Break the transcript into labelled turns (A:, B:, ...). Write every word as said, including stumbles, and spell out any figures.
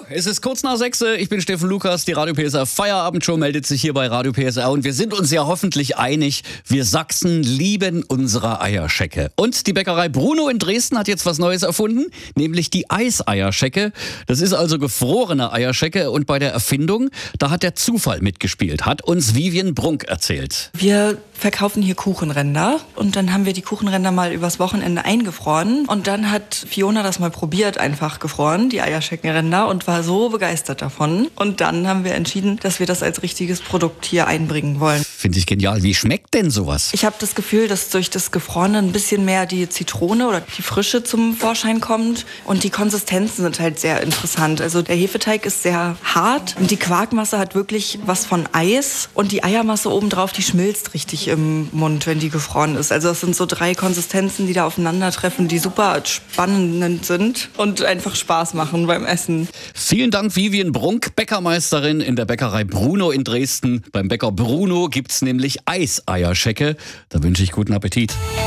A: es ist kurz nach sechs. Ich bin Steffen Lukas. Die Radio P S R Feierabendshow meldet sich hier bei Radio P S R. Und wir sind uns ja hoffentlich einig, wir Sachsen lieben unsere Eierschecke. Und die Bäckerei Bruno in Dresden hat jetzt was Neues erfunden, nämlich die Eiseierschecke. Das ist also gefrorene Eierschecke. Und bei der Erfindung, da hat der Zufall mitgespielt, hat uns Vivian Brunk erzählt.
B: Wir verkaufen hier Kuchenränder und dann haben wir die Kuchenränder mal übers Wochenende eingefroren. Und dann hat Fiona das mal probiert, einfach gefroren, die Eierscheckenränder, und war so begeistert davon. Und dann haben wir entschieden, dass wir das als richtiges Produkt hier einbringen wollen.
A: Finde ich genial. Wie schmeckt denn sowas?
B: Ich habe das Gefühl, dass durch das Gefrorene ein bisschen mehr die Zitrone oder die Frische zum Vorschein kommt. Und die Konsistenzen sind halt sehr interessant. Also der Hefeteig ist sehr hart und die Quarkmasse hat wirklich was von Eis. Und die Eiermasse obendrauf, die schmilzt richtig im Mund, wenn die gefroren ist. Also es sind so drei Konsistenzen, die da aufeinandertreffen, die super spannend sind und einfach Spaß machen beim Essen.
A: Vielen Dank, Vivian Brunk, Bäckermeisterin in der Bäckerei Bruno in Dresden. Beim Bäcker Bruno gibt's nämlich Eiseierschecke. Da wünsche ich guten Appetit.